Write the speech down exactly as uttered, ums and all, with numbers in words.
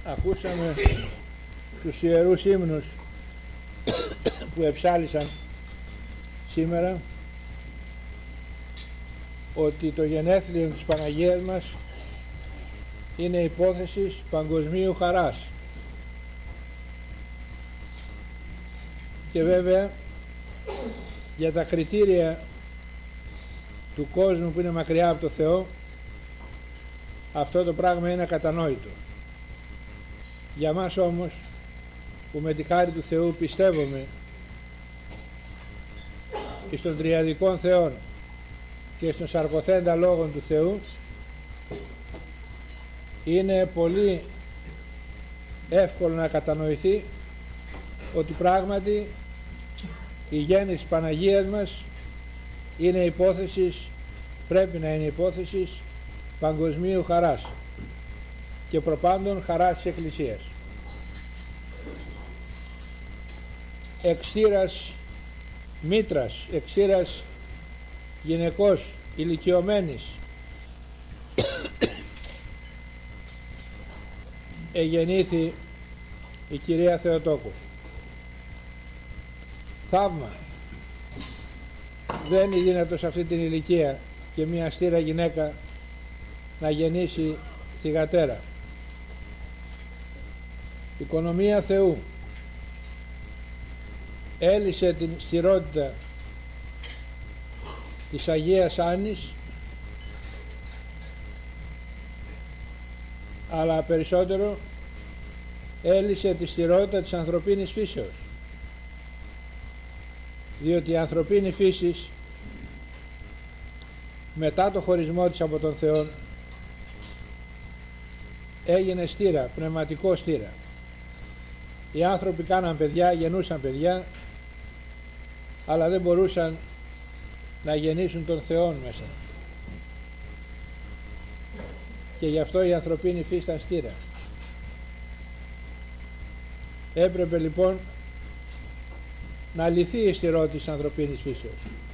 Ακούσαμε τους ιερούς ύμνους που εψάλησαν σήμερα, ότι το γενέθλιο της Παναγίας μας είναι υπόθεση παγκοσμίου χαράς. Και βέβαια για τα κριτήρια του κόσμου που είναι μακριά από το Θεό, αυτό το πράγμα είναι ακατανόητο. Για μας όμως που με τη χάρη του Θεού πιστεύουμε στον τριαδικών Θεών και στον σαρκοθέντα λόγων του Θεού, είναι πολύ εύκολο να κατανοηθεί ότι πράγματι η γέννηση της Παναγίας μας είναι υπόθεση, πρέπει να είναι υπόθεση παγκοσμίου χαράς και προπάντων χαράς της Εκκλησίας. Εξήρας μήτρας, εξήρας γυναικός ηλικιωμένης εγεννήθη η κυρία Θεοτόκου. Θαύμα. Δεν είναι δυνατό σε αυτή την ηλικία και μια αστήρα γυναίκα να γεννήσει θυγατέρα. Οικονομία Θεού. Έλυσε την στηρότητα της Αγίας Άννης, αλλά περισσότερο έλυσε τη στηρότητα της ανθρωπίνης φύσεως, διότι η ανθρωπίνη φύση μετά το χωρισμό της από τον Θεό έγινε στήρα, πνευματικό στήρα. Οι άνθρωποι κάναν παιδιά, γεννούσαν παιδιά, αλλά δεν μπορούσαν να γεννήσουν τον Θεό μέσα. Και γι' αυτό η ανθρωπίνη φύση ήταν στήρα. Έπρεπε λοιπόν να λυθεί η στηρότητα της ανθρωπίνης φύσεως.